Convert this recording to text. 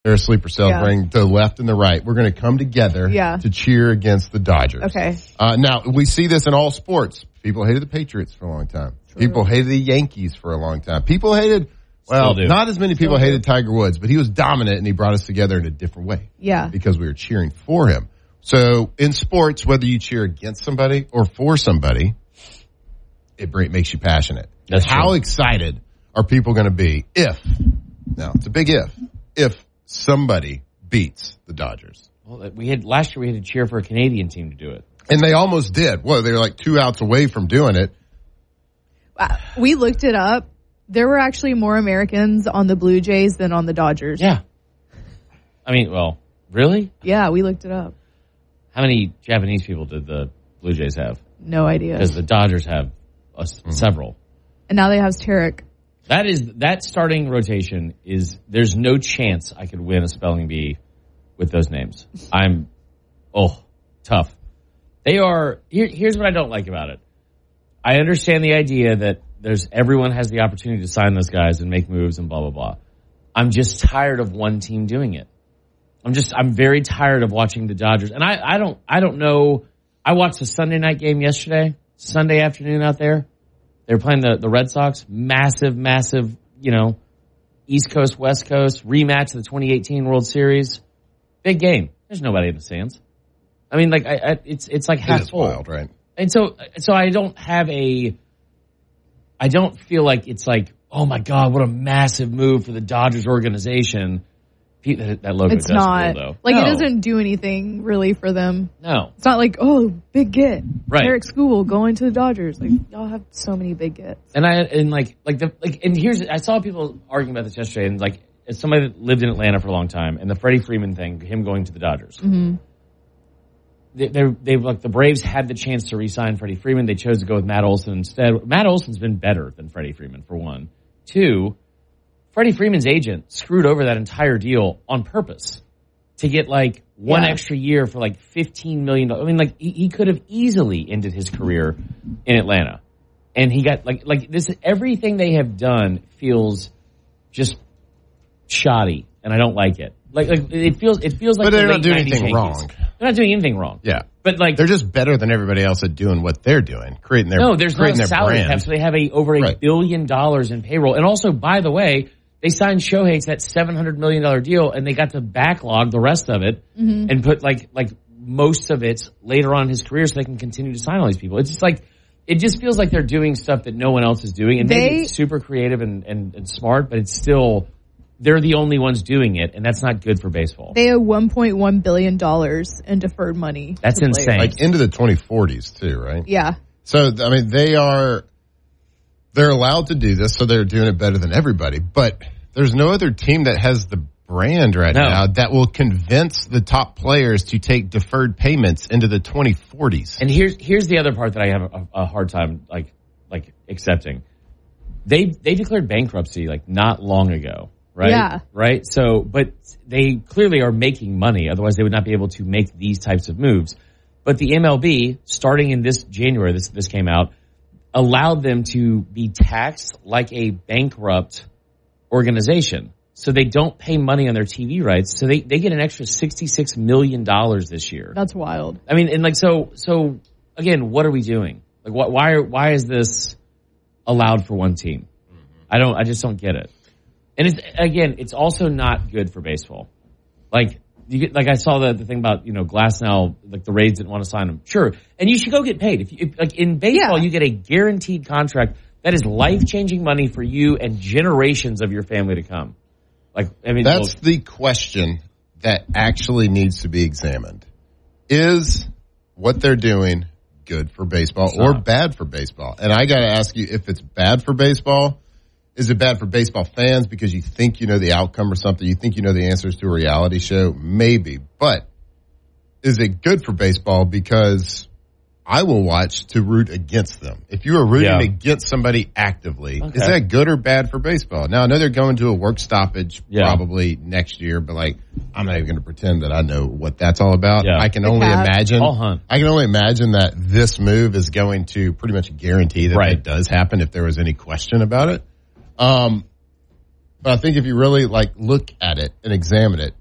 There are sleeper cells running to the left and the right. We're going to come together to cheer against the Dodgers. Okay. Now, we see this in all sports. People hated the Patriots for a long time. True. People hated the Yankees for a long time. People hated, not as many people hated Tiger Woods, but he was dominant and he brought us together in a different way. Yeah. Because we were cheering for him. So in sports, whether you cheer against somebody or for somebody, it makes you passionate. That's How true. excited are people going to be now it's a big if somebody beats the Dodgers? Well, last year we had to cheer for a Canadian team to do it. And they almost did. Well, they were like 2 outs away from doing it. We looked it up. There were actually more Americans on the Blue Jays than on the Dodgers. Yeah. I mean, really? Yeah, we looked it up. How many Japanese people did the Blue Jays have? No idea. Because the Dodgers have several. And now they have Tarek. That starting rotation there's no chance I could win a spelling bee with those names. Tough. They are, here's what I don't like about it. I understand the idea that everyone has the opportunity to sign those guys and make moves and blah, blah, blah. I'm just tired of one team doing it. I'm very tired of watching the Dodgers. And I don't know. I watched the Sunday night game yesterday, Sunday afternoon out there. They were playing the Red Sox. Massive, East Coast, West Coast rematch of the 2018 World Series. Big game. There's nobody in the stands. I mean, it's like half full. Wild, right? And so I don't feel like it's like, oh my God, what a massive move for the Dodgers organization. That logo it's does not cool, though. like No. It doesn't do anything really for them. No, it's not like big get right. Eric School going to the Dodgers. Like y'all have so many big gets. And here's I saw people arguing about this yesterday, and as somebody that lived in Atlanta for a long time, and the Freddie Freeman thing, him going to the Dodgers. Mm-hmm. They've the Braves had the chance to re-sign Freddie Freeman. They chose to go with Matt Olson instead. Matt Olson's been better than Freddie Freeman, for one. Two, Freddie Freeman's agent screwed over that entire deal on purpose to get one extra year for $15 million. I mean, he could have easily ended his career in Atlanta. And he got this, everything they have done feels just shoddy, and I don't like it. It feels like but they're not doing anything wrong. They're not doing anything wrong. Yeah. But they're just better than everybody else at doing what they're doing, creating their no, there's not a salary brand. cap, so they have over $1 billion in payroll. And also, by the way, they signed Shohei to that $700 million deal, and they got to backlog the rest of it and put most of it later on in his career so they can continue to sign all these people. It's just it just feels like they're doing stuff that no one else is doing, and maybe it's super creative and smart, but it's still they're the only ones doing it, and that's not good for baseball. They owe $1.1 billion in deferred money. That's insane. Into the 2040s too, right? Yeah. So I mean, they're allowed to do this, so they're doing it better than everybody. But there's no other team that has the brand now that will convince the top players to take deferred payments into the 2040s. And here's the other part that I have a hard time accepting. They declared bankruptcy not long ago, right? Yeah. Right. So, but they clearly are making money. Otherwise, they would not be able to make these types of moves. But the MLB, starting in this January, this came out, allowed them to be taxed like a bankrupt organization. So they don't pay money on their TV rights. So they get an extra $66 million this year. That's wild. I mean, and so again, what are we doing? Why is this allowed for one team? I just don't get it. And it's also not good for baseball. I saw the thing about, Glasnow, the Rays didn't want to sign him. Sure. And you should go get paid. If in baseball, you get a guaranteed contract that is life-changing money for you and generations of your family to come. That's the question that actually needs to be examined. Is what they're doing good for baseball or bad for baseball? And I got to ask you, if it's bad for baseball, is it bad for baseball fans because you think you know the outcome or something? You think you know the answers to a reality show? Maybe. But is it good for baseball because I will watch to root against them? If you are rooting against somebody actively, is that good or bad for baseball? Now, I know they're going to a work stoppage probably next year, but I'm not even going to pretend that I know what that's all about. Yeah. I can only imagine. I can only imagine that this move is going to pretty much guarantee that it does happen if there was any question about it. But I think if you really look at it and examine it,